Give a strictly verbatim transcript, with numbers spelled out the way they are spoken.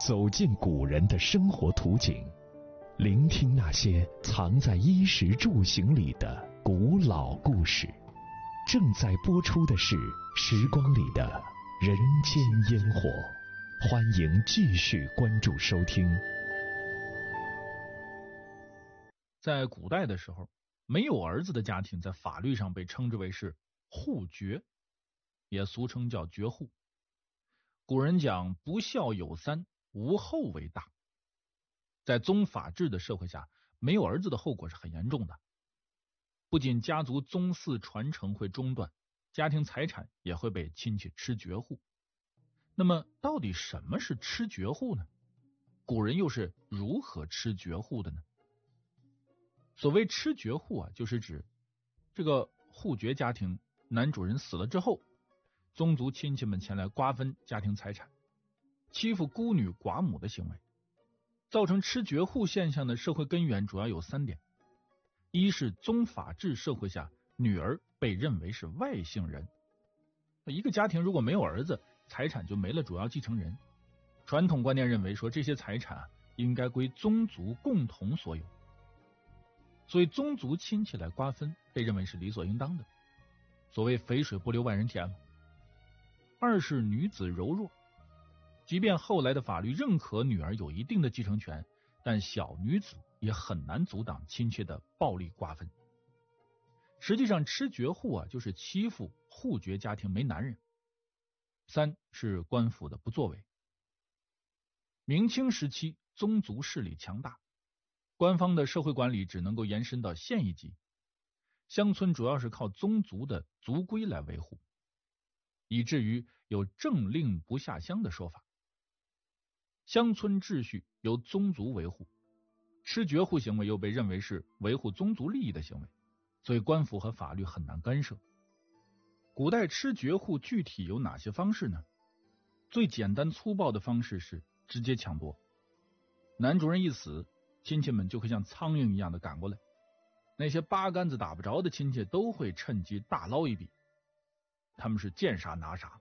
走进古人的生活图景，聆听那些藏在衣食住行里的古老故事。正在播出的是《时光里的人间烟火》，欢迎继续关注收听。 在古代的时候，没有儿子的家庭在法律上被称之为是户绝，也俗称叫绝户。古人讲不孝有三，无后为大。在宗法制的社会下，没有儿子的后果是很严重的，不仅家族宗嗣传承会中断，家庭财产也会被亲戚吃绝户。那么到底什么是吃绝户呢？古人又是如何吃绝户的呢？所谓吃绝户啊，就是指这个户绝家庭男主人死了之后，宗族亲戚们前来瓜分家庭财产，欺负孤女寡母的行为。造成吃绝户现象的社会根源主要有三点：一是宗法制社会下，女儿被认为是外姓人。一个家庭如果没有儿子，财产就没了主要继承人。传统观念认为说，这些财产应该归宗族共同所有，所以宗族亲戚来瓜分被认为是理所应当的，所谓肥水不流外人田嘛。二是女子柔弱，即便后来的法律认可女儿有一定的继承权，但小女子也很难阻挡亲戚的暴力瓜分。实际上吃绝户啊，就是欺负户绝家庭没男人。三是官府的不作为。明清时期宗族势力强大，官方的社会管理只能够延伸到县一级，乡村主要是靠宗族的族规来维护，以至于有政令不下乡的说法。乡村秩序由宗族维护，吃绝户行为又被认为是维护宗族利益的行为，所以官府和法律很难干涉。古代吃绝户具体有哪些方式呢？最简单粗暴的方式是直接抢夺，男主人一死，亲戚们就会像苍蝇一样的赶过来，那些八竿子打不着的亲戚都会趁机大捞一笔，他们是见啥拿啥。